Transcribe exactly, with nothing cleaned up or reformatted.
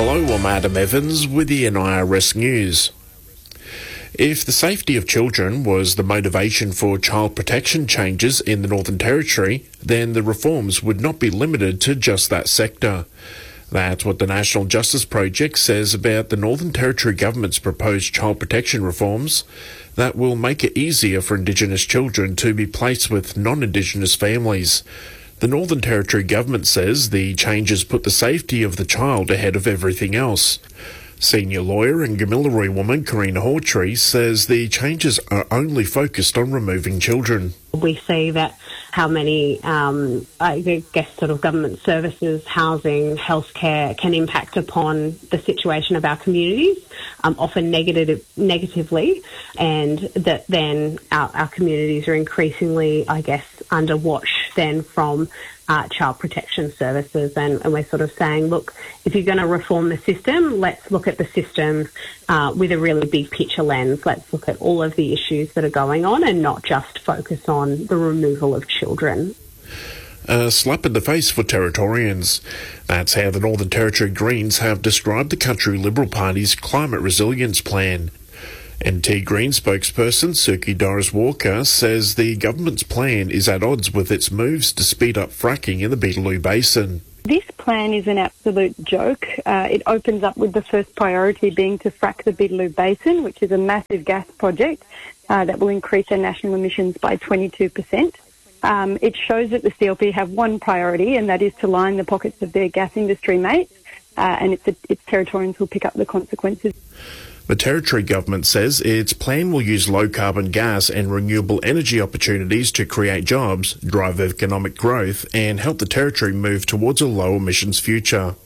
Hello, I'm Adam Evans with the N I R S News. If the safety of children was the motivation for child protection changes in the Northern Territory, then the reforms would not be limited to just that sector. That's what the National Justice Project says about the Northern Territory Government's proposed child protection reforms that will make it easier for Indigenous children to be placed with non-Indigenous families. The Northern Territory Government says the changes put the safety of the child ahead of everything else. Senior lawyer and Gamilaroi woman Karina Hawtree says the changes are only focused on removing children. We see that how many, um, I guess, sort of government services, housing, healthcare can impact upon the situation of our communities, um, often negative, negatively, and that then our, our communities are increasingly, I guess, under watch then from uh, child protection services. And, and we're sort of saying, look, if you're going to reform the system, let's look at the system uh, with a really big picture lens. Let's look at all of the issues that are going on and not just focus on the removal of children. A slap in the face for Territorians. That's how the Northern Territory Greens have described the country Liberal Party's climate resilience plan. N T Green spokesperson Suki Doris Walker says the government's plan is at odds with its moves to speed up fracking in the Beetaloo Basin. This plan is an absolute joke. Uh, it opens up with the first priority being to frack the Beetaloo Basin, which is a massive gas project uh, that will increase our national emissions by twenty-two percent. Um, it shows that the C L P have one priority, and that is to line the pockets of their gas industry mates, uh, and it's, it's Territorians who'll pick up the consequences. The Territory Government says its plan will use low-carbon gas and renewable energy opportunities to create jobs, drive economic growth and help the Territory move towards a low-emissions future.